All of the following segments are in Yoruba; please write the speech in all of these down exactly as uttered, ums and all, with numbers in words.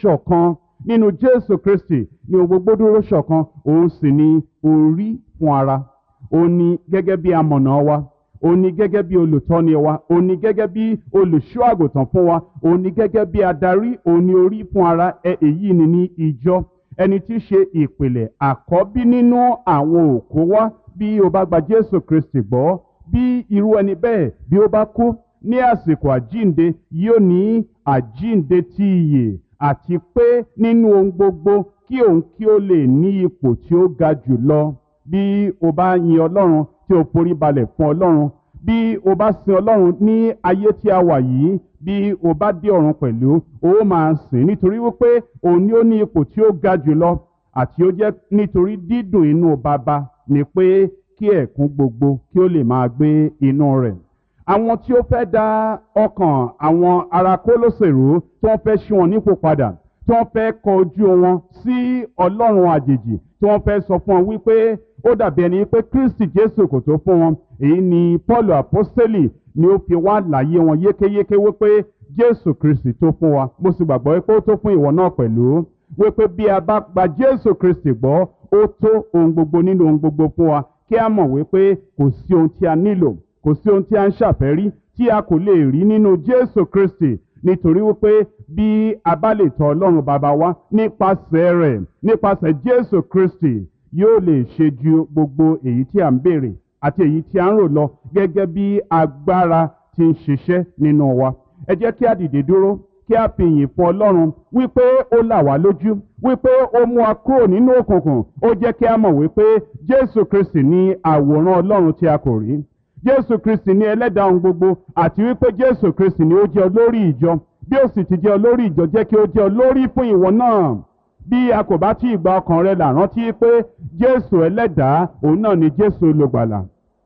ṣọ̀kan nínú Jésù Kristi ni ohun gbogbo dúró ṣọ̀kan. Òun sì ni orí fún ara. Òun ni gẹ́gẹ́ bí amọ̀nà wa. Òun ni gẹ́gẹ́ bí olùtọ́ni wa. Òun ni gẹ́gẹ́ bí olùṣọ́ àgùntàn fún wa. Òun ni gẹ́gẹ́ bí adarí. Òun ni orí fún ara. Ẹ èyí ni ní ìjọ. Ẹni tí í ṣe ìpìlẹ̀ àkọ́bí nínú àwọn òkú wa. Bí o bá gba Jésù Kristi gbọ́, bí irú ẹni bẹ́ẹ̀ bí ó bá kú ní àsìkò àjínde, yóò ní àjínde ti ìyè, àti pé nínú ohun gbogbo kí òun kí ó lè ní ipò tí ó ga jù lọ. Bí o bá yin Ọlọ́run tí o forí balẹ̀ fún Ọlọ́run, bí o bá sin Ọlọ́run ní ayé tí a wà yìí, bí o bá dé ọ̀run pẹ̀lú, o máa sìn nítorí wípé òun ni ó ní ipò tí ó ga jù lọ, àti ó jẹ́ nítorí dídùn inú Baba ni pé kí ẹ̀kún gbogbo kí ó lè máa gbé inú rẹ̀. Àwọn tí ó fẹ́ dá ọkàn àwọn ará Kólósè rú, tí wọ́n fẹ́ ṣí wọn nípò padà, tí wọ́n fẹ́ kọ ojú wọn sí Ọlọ́run àjèjì, tí wọ́n fẹ́ sọ fún wọn wípé ó dàbí ẹni pé Kristi Jésù kò tó fún wọn. Èyí ni Pọ́ọ̀lù Àpọ́sítélì ni ó fi wá láyé wọn yékéyéké wípé Jésù Kristi tó fún wa. Mo sì gbàgbọ́ wípé ó tó fún ìwọ náà pẹ̀lú. Wípé bí a bá gba Jésù Kristi gbọ́, ó tó ohun gbogbo nínú ohun gbogbo fún wa. Kí a mọ̀ wípé kò sí ohun tí a nílò, kò sí ohun tí a ń ṣàfẹ́rí tí a kò lè rí nínú Jésù Kristi. Nítorí wípé bí a bá lè tọ̀ Ọlọ́run Baba wa nípasẹ̀ rẹ̀, nípasẹ̀ Jésù Kristi, yóò lè ṣe ju gbogbo èyí tí a ń béèrè àti èyí tí a ń rò lọ, gẹ́gẹ́ bí agbára tí ń ṣiṣẹ́ nínú wa. Ẹ jẹ́ kí a dìde dúró, kí a fi ìyìn fún Ọlọ́run wípé ó là wá lójú, wípé ó mú wa kúrò nínú òkùnkùn. Ó jẹ́ kí a mọ̀ wípé Jésù Kristi ní àwòrán Ọlọ́run tí a kò rí. Jésù Kristi ní ẹlẹ́dàá ohun gbogbo, àti wípé Jésù Kristi ni ó jẹ́ olórí ìjọ. Bí ó sì ti jẹ́ olórí ìjọ, jẹ́ kí ó jẹ́ olórí fún ìwọ náà. Bí a kò bá tí ì gba ọkàn rẹ là, rántí pé Jésù ẹlẹ́dàá òun náà ni Jésù olùgbàlà.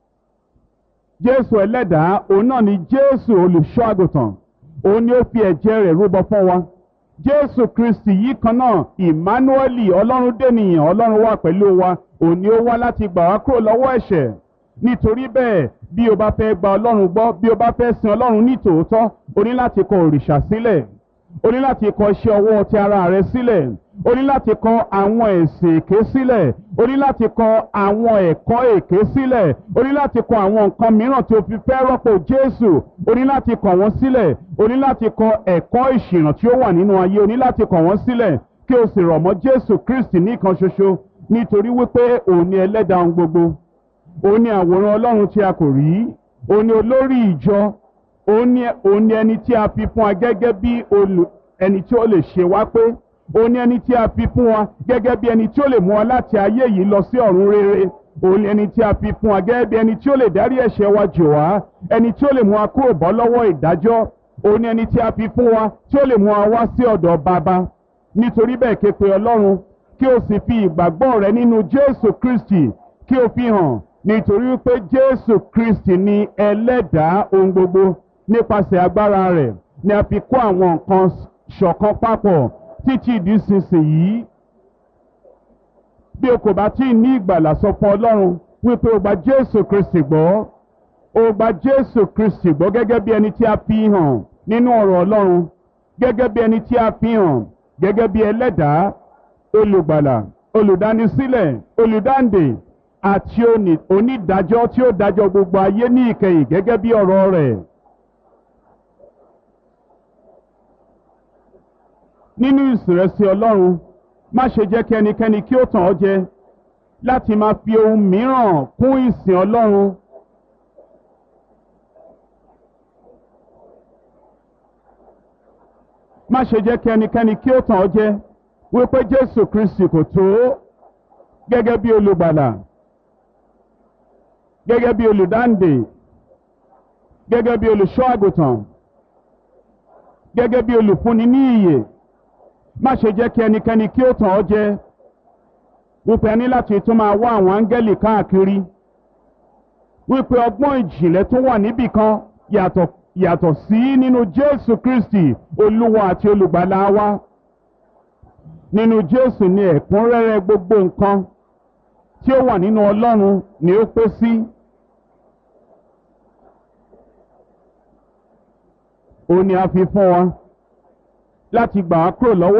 Jésù ẹlẹ́dàá òun náà ni Jésù olùṣọ́ àgùntàn. Òun ni ó fi ẹ̀jẹ̀ rẹ̀ rúbọ fún wa. Jésù Kristi yìí kan náà, Ìmánúẹ́lì, Ọlọ́run dènìyàn, Ọlọ́run wà pẹ̀lú wa. Òun ni ó wá láti gbà wá kúrò lọ́wọ́ ẹ̀ṣẹ̀. Nítorí bẹ́ẹ̀, bí o bá fẹ́ gba Ọlọ́run gbọ́, bí o bá fẹ́ sin Ọlọ́run ní tòótọ́, o ní láti kọ òrìṣà sílẹ̀. O ní láti kọ iṣẹ́ ọwọ́ ti ara rẹ sílẹ̀. O ní láti kọ àwọn ẹ̀sìn èké sílẹ̀. O ní láti kọ àwọn ẹ̀kọ́ èké sílẹ̀. O ní láti kọ àwọn nǹkan mìíràn tí o fi fẹ́ rọ́pò Jésù. O ní láti kọ wọ́n sílẹ̀. O ní láti kọ ẹ̀kọ́ ìṣìnà tí ó wà nínú ayé. O ní láti kọ wọ́n sílẹ̀ kí o sì rọ̀ mọ́ Jésù Kristi nìkan ṣoṣo. Nítorí wípé òun ni ẹlẹ́dàá ohun gbogbo. Òun ni àwòrán Ọlọ́run tí a kò rí. Òun ni olórí ìjọ. Òun ni, òun ni ẹni tí a fi fún wa gẹ́gẹ́ bí olù ẹni tí ó lè ṣe wá pé. Òun ni ẹni tí a fi fún wa gẹ́gẹ́ bí ẹni tí ó lè mú wa láti ayé yìí lọ sí ọ̀run rere. Òun ni ẹni tí a fi fún wa gẹ́gẹ́ bí ẹni tí ó lè dárí ẹ̀ṣẹ̀ wa jì wá. Ẹni tí ó lè mú wa kúrò bọ́ lọ́wọ́ ìdájọ́. Òun ni ẹni tí a fi fún wa tí ó lè mú wa wá sí ọ̀dọ̀ Baba. Nítorí bẹ́ẹ̀, ké pe Ọlọ́run kí o sì fi ìgbàgbọ́ rẹ nínú Jésù Kristi kí o fi hàn. Nítorí wípé Jésù Kristi ni ẹlẹ́dàá ohun gbogbo. Nípasẹ̀ agbára rẹ̀ ni a fi kó àwọn nǹkan ṣọ̀kan papọ̀ títí di ìsinsìnyí. Bí o kò bá tí ì ní ìgbàlà, sọ fún Ọlọ́run wípé o gba Jésù Kristi gbọ́. O gba Jésù Kristi gbọ́ gẹ́gẹ́ bí ẹni tí a fi hàn nínú ọ̀rọ̀ Ọlọ́run, gẹ́gẹ́ bí ẹni tí a fi hàn gẹ́gẹ́ bí ẹlẹ́dàá, olùgbàlà, olùdánisílẹ̀, olùdáǹdè àti onídàájọ́ tí ó dájọ́ gbogbo ayé ní ìkẹyìn gẹ́gẹ́ bí ọ̀rọ̀ rẹ̀. Nínú ìsìnrẹsì Ọlọ́run, má ṣe jẹ́ kí ẹnikẹ́ni kí ó tàn ọ́ jẹ láti máa fi ohun mìíràn kún ìsìn Ọlọ́run. Má ṣe jẹ́ kí ẹnikẹ́ni kí ó tàn ọ́ jẹ wípé Jésù Kristi kò tó gẹ́gẹ́ bí olùgbàlà, gẹ́gẹ́ bí olùdáǹdè, gẹ́gẹ́ bí olùṣọ́ àgùntàn, gẹ́gẹ́ bí olùfúnni ní ìyè. Má ṣe jẹ́ kí ẹnikẹ́ni kí ó tàn ọ́ jẹ wípé a ní láti tún máa wá àwọn áńgẹ́lì káàkiri, wípé ọgbọ́n ìjìnlẹ̀ tó wà níbì kan yàtọ̀ yàtọ̀ sí nínú Jésù Kristi Olúwa àti olùgbàlà wa. Nínú Jésù ni ẹ̀kúnrẹ́rẹ́ gbogbo nǹkan tí ó wà nínú Ọlọ́run ni ó pé sí. Ó ní a fi fún wa láti gbà á kúrò lọ́wọ́